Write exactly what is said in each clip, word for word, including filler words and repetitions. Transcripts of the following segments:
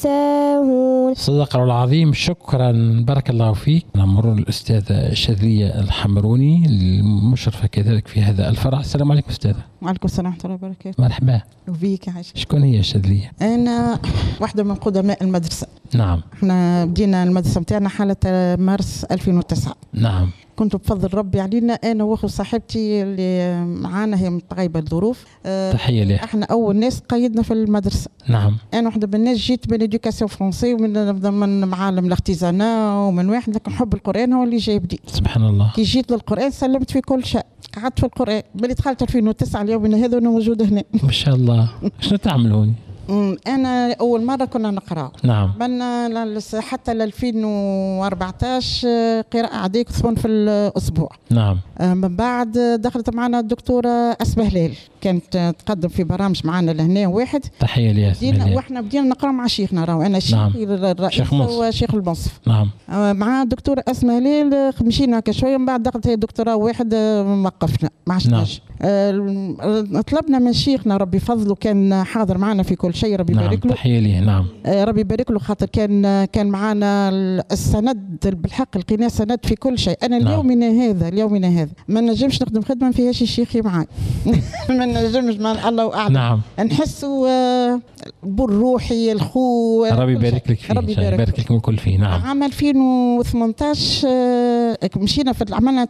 ساهون. صدق الله العظيم. شكرا بارك الله فيك. نمر الأستاذة شاذلية الحمروني المشرفة كذلك في هذا الفرع. السلام عليكم أستاذة. وعليكم السلام ورحمة الله وبركاته. مرحبا وبيك يا عايشة. شكون هي شاذلية؟ أنا واحدة من قدماء المدرسة. نعم. احنا بدينا المدرسة متاعنا حالة مارس ألفين وتسعة. نعم. كنت بفضل ربي علينا انا واخو صاحبتي اللي معانا هي متغيبه الظروف. أه تحيه لها. احنا اول ناس قيدنا في المدرسه. نعم. انا واحده من الناس جيت من اديوكاسيون فرونسي ومن من معالم الاختزانه ومن واحد، لكن حب القران هو اللي جايبني. سبحان الله. كي جيت للقران سلمت في كل شيء، قعدت في القران ملي دخلت ألفين وتسعة اليوم هذا وانا موجوده هنا. ما شاء الله. شنو تعملون؟ أنا أول مرة كنا نقرأ. نعم. من حتى ل ألفين وأربعطاش قراءة عادية ثمن في الأسبوع. نعم. من بعد دخلت معنا الدكتورة أسماء هلال، كانت تقدم في برامج معنا لهنا واحد. تحية لها أسماء هلال. وإحنا بدينا نقرأ مع شيخنا، راهو أنا شيخ نعم. الرئيس وشيخ المنصف. نعم. مع الدكتورة أسماء هلال مشينا هكا شوية، من بعد دخلت هي الدكتورة واحد وقفنا ما عشناش. نعم. طلبنا من شيخنا ربي فضله كان حاضر معنا في كل شيء، ربي يبارك له. تحية ليه. نعم. ربي يبارك له، خاطر كان كان معنا السند بالحق، لقيناه سند في كل شيء. انا نعم. اليومنا هذا اليومنا هذا ما نجمش نخدم خدمه ما فيهاش الشيخي معاي. ما نجمش، ما الله اعلم. نعم. نحسوا بالروحي الخو. ربي يبارك لك فيه. ربي يبارك لك من كل فيه. نعم. عام ألفين وثمانطاش مشينا في عملنا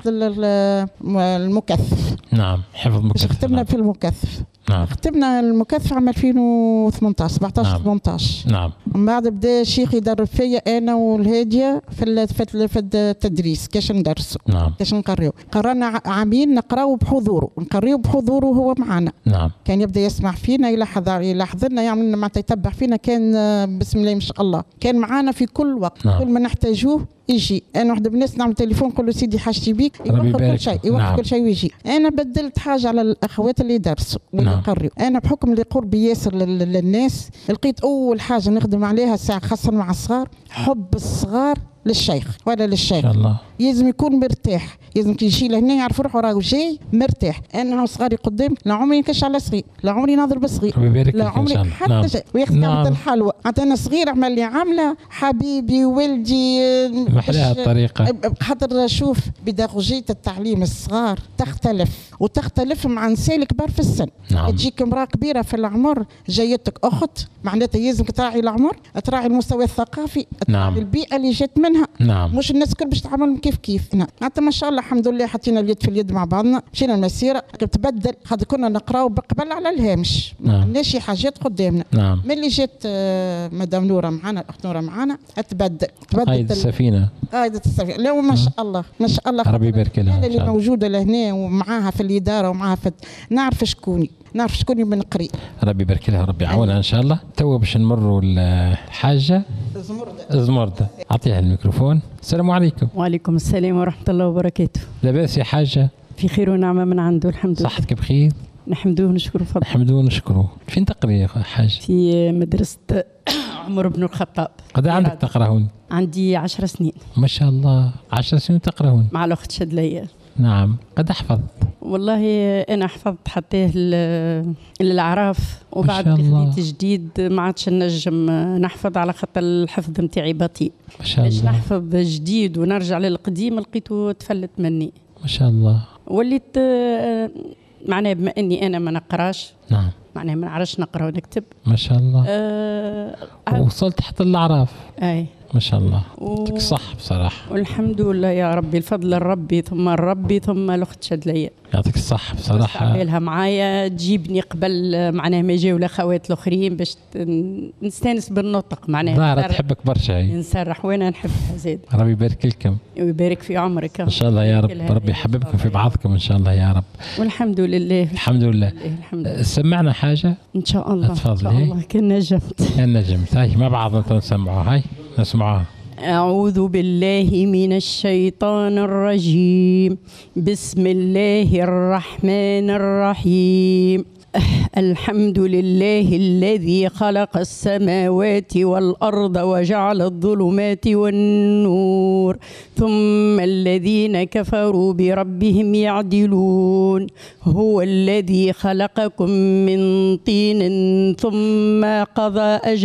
المكثف. نعم. حفظ مكثف. ختمنا نعم. في المكثف. نعم. ختمنا المكثف عام ألفين وثمانطاش سبعطاش نعم. ثمانطاش. نعم. من بعد بدا الشيخ يدرب فيا انا والهاديه في في التدريس كاش ندرسوا. نعم. كاش نقريو. قرانا عامين نقراو بحضوره، نقريو بحضوره هو معنا. نعم. كان يبدا يسمع فينا، يلاحظ يلاحظنا، يعني معناتها يتبع فينا، كان بسم الله ما شاء الله كان معنا في كل وقت. نعم. كل ما نحتاجوه يجي. انا واحده من الناس نعمل تليفون نقول له سيدي حاجتي بيك، يوقف كل شيء، يوقف نعم. كل شيء ويجي. انا بدلت حاجه على الاخوات اللي يدرسوا واللي يقريوا. نعم. انا بحكم اللي قربي ياسر للناس لقيت اول حاجه نخدم عليها ساعه خاصه مع الصغار، حب الصغار للشيخ ولا للشيخ. ان شاء الله. لازم يكون مرتاح، لازم كي يجي لهنا يعرف روحه راهو جاي مرتاح. انا صغاري قدام لا عمري نكش على صغير، لا عمري نضرب صغير، لا عمري حتى نعم. شيء. وياخذ نعم. الحلوى حتى انا صغير عمل لي عامله حبيبي ولدي محلاها الطريقه. خاطر شوف بيداغوجيه التعليم الصغار تختلف وتختلف مع نساء الكبار في السن. نعم. تجيك امراه كبيره في العمر جايتك اخت، معناتها لازمك تراعي العمر، تراعي المستوى الثقافي، تراعي نعم. البيئه اللي جات منها. نعم. مش الناس الكل باش تعاملهم كيف كيف. نعم. حتى ما شاء الله الحمد لله حطينا اليد في اليد مع بعضنا، مشينا المسيره تبدل. خاطر كنا نقراو قبل على الهامش. نعم. عندنا شي حاجات قدامنا. نعم. ملي جات مدام نوره معنا، الاخت نوره معنا، تبدل تبدل قائد السفينه. قائدة السفينه. لا ما شاء الله ما شاء الله. ربي يبارك لها. اللي موجوده لهنا ومعاها في الاداره ومعاها في نعرف شكوني نعرف شكوني من قريب. ربي يبارك لها، ربي يعاونها ان شاء الله. تو باش نمروا الحاجه زمرده. زمرده اعطيها الميكروفون. السلام عليكم. وعليكم السلام ورحمه الله وبركاته. لاباس يا حاجه؟ في خير ونعمه من عنده الحمد لله. صحتك بخير؟ نحمدوه ونشكره فضله. نحمدوه ونشكره. فين تقري يا حاجه؟ في مدرسه عمر بن الخطاب. قد عندك تقراهون؟ عندي عشر سنين. ما شاء الله عشر سنين تقراهون مع الاخت شاذلية. نعم. قد احفظ؟ والله انا حفظت حتى الاعراف، وبعد خديت جديد ما عادش نجم نحفظ على خاطر الحفظ نتاعي بطيء. ما شاء الله. باش نحفظ جديد ونرجع للقديم لقيته تفلت مني. ما شاء الله. وليت معناها بما اني انا ما نقراش. نعم. معناها ما نعرفش نقرا ونكتب. ما شاء الله. أه وصلت حتى الاعراف. اي ما شاء الله. يعطيك الصح بصراحه. والحمد لله يا ربي، الفضل لربي ثم الربي ثم الاخت شاذلية. يعطيك الصح بصراحه. عملها معايا تجيبني قبل معناها ما يجيو الاخوات الاخرين باش نستانس بالنطق معناها. ظاهره تحبك برشا هي. نسرح وانا نحبها زاد. ربي يبارك لكم. ويبارك في عمرك ان شاء الله يا رب. ربي يحببكم في بعضكم ان شاء الله يا رب. والحمد لله. الحمد لله. الحمد لله. سمعنا حاجه ان شاء الله. تفضلي. ان شاء الله. كان نجمت. كان نجمت. هاي مع بعض نسمعوها. هاي نسمعوها. أعوذ بالله من الشيطان الرجيم. بسم الله الرحمن الرحيم. الحمد لله الذي خلق السماوات والأرض وجعل الظلمات والنور ثم الذين كفروا بربهم يعدلون. هو الذي خلقكم من طين ثم قضى أجل